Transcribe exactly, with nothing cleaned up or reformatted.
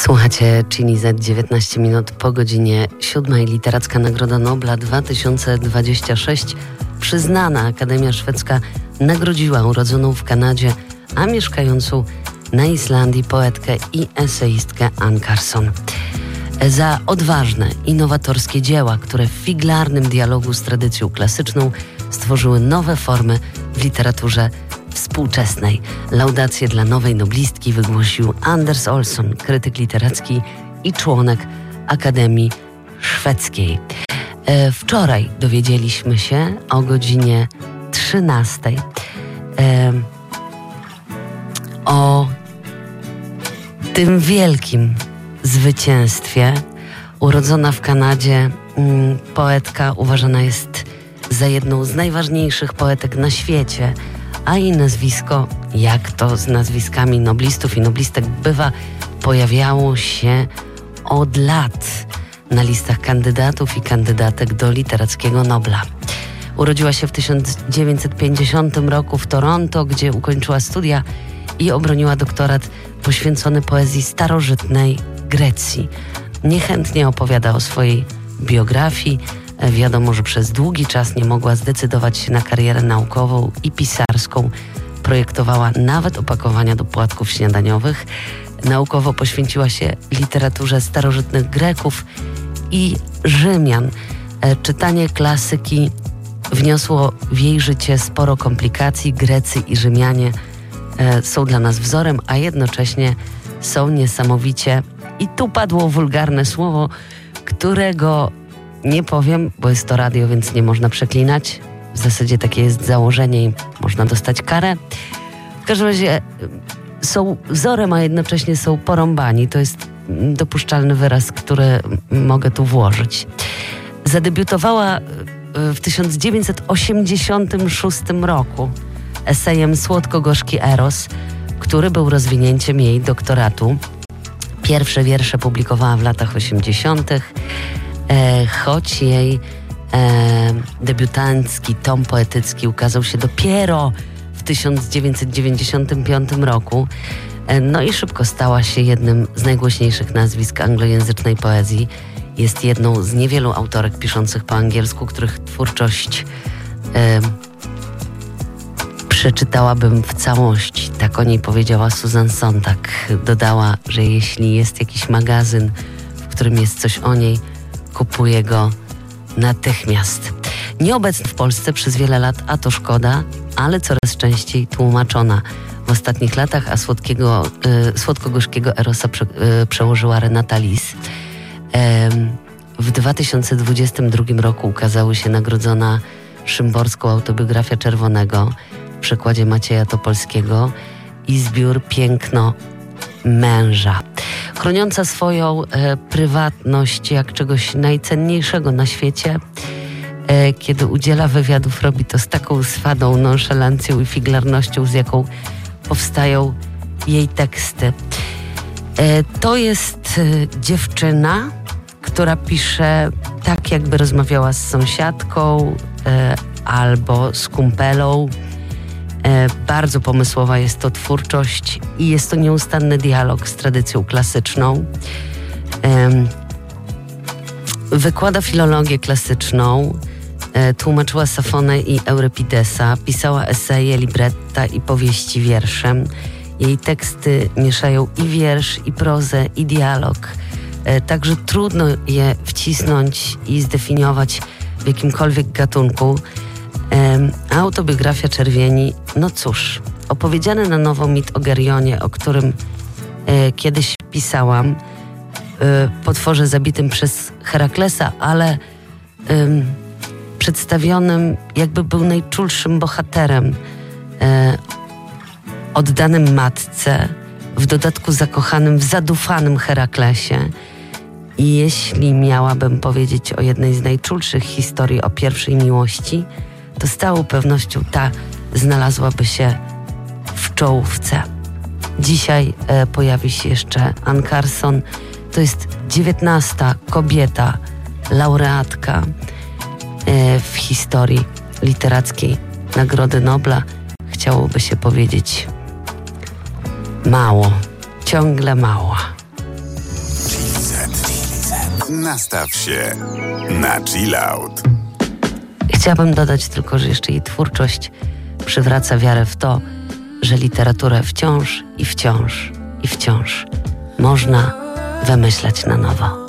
Słuchacie Chini Z, dziewiętnaście minut po godzinie siódmej. Literacka Nagroda Nobla dwa tysiące dwudziesty szósty. Przyznana Akademia Szwedzka nagrodziła urodzoną w Kanadzie, a mieszkającą na Islandii poetkę i eseistkę Anne Carson za odważne, innowatorskie dzieła, które w figlarnym dialogu z tradycją klasyczną stworzyły nowe formy w literaturze współczesnej. Laudację dla nowej noblistki wygłosił Anders Olsson, krytyk literacki i członek Akademii Szwedzkiej. E, wczoraj dowiedzieliśmy się o godzinie trzynastej e, o tym wielkim zwycięstwie. Urodzona w Kanadzie mm, poetka uważana jest za jedną z najważniejszych poetek na świecie, a jej nazwisko, jak to z nazwiskami noblistów i noblistek bywa, pojawiało się od lat na listach kandydatów i kandydatek do Literackiego Nobla. Urodziła się w tysiąc dziewięćset pięćdziesiątym roku w Toronto, gdzie ukończyła studia i obroniła doktorat poświęcony poezji starożytnej Grecji. Niechętnie opowiada o swojej biografii. Wiadomo, że przez długi czas nie mogła zdecydować się na karierę naukową i pisarską. Projektowała nawet opakowania do płatków śniadaniowych. Naukowo poświęciła się literaturze starożytnych Greków i Rzymian. Czytanie klasyki wniosło w jej życie sporo komplikacji. Grecy i Rzymianie są dla nas wzorem, a jednocześnie są niesamowicie, i tu padło wulgarne słowo, którego nie powiem, bo jest to radio, więc nie można przeklinać. W zasadzie takie jest założenie i można dostać karę. W każdym razie są wzorem, a jednocześnie są porąbani. To jest dopuszczalny wyraz, który mogę tu włożyć. Zadebiutowała w tysiąc dziewięćset osiemdziesiątym szóstym roku esejem Słodko-gorzki Eros, który był rozwinięciem jej doktoratu. Pierwsze wiersze publikowała w latach osiemdziesiątych. E, choć jej e, debiutancki tom poetycki ukazał się dopiero w tysiąc dziewięćset dziewięćdziesiątym piątym roku. E, no i szybko stała się jednym z najgłośniejszych nazwisk anglojęzycznej poezji. Jest jedną z niewielu autorek piszących po angielsku, których twórczość e, przeczytałabym w całości. Tak o niej powiedziała Susan Sontag. Dodała, że jeśli jest jakiś magazyn, w którym jest coś o niej, kupuje go natychmiast. Nieobecna w Polsce przez wiele lat, a to szkoda, ale coraz częściej tłumaczona w ostatnich latach, a słodkiego, y, słodko-gorzkiego Erosa prze, y, przełożyła Renata Lis. Y, w dwa tysiące dwudziestym drugim roku ukazały się nagrodzona szymborską autobiografia Czerwonego w przekładzie Macieja Topolskiego i zbiór Piękno męża. Chroniąca swoją e, prywatność jak czegoś najcenniejszego na świecie, e, kiedy udziela wywiadów, robi to z taką swadą, nonszalancją i figlarnością, z jaką powstają jej teksty. E, to jest e, dziewczyna, która pisze tak, jakby rozmawiała z sąsiadką e, albo z kumpelą. E, bardzo pomysłowa jest to twórczość i jest to nieustanny dialog z tradycją klasyczną. E, wykłada filologię klasyczną, e, tłumaczyła Safonę i Eurypidesa, pisała eseje, libretta i powieści wierszem. Jej teksty mieszają i wiersz, i prozę, i dialog. E, także trudno je wcisnąć i zdefiniować w jakimkolwiek gatunku. E, autobiografia Czerwieni, no cóż, opowiedziany na nowo mit o Gerionie, o którym e, kiedyś pisałam, e, potworze zabitym przez Heraklesa, ale e, przedstawionym jakby był najczulszym bohaterem, e, oddanym matce, w dodatku zakochanym w zadufanym Heraklesie. I jeśli miałabym powiedzieć o jednej z najczulszych historii o pierwszej miłości, to z całą pewnością ta znalazłaby się w czołówce. Dzisiaj e, pojawi się jeszcze Anne Carson. To jest dziewiętnasta kobieta, laureatka e, w historii literackiej Nagrody Nobla. Chciałoby się powiedzieć mało, ciągle mało. Nastaw się na chillout. Chciałabym dodać tylko, że jeszcze jej twórczość przywraca wiarę w to, że literaturę wciąż i wciąż i wciąż można wymyślać na nowo.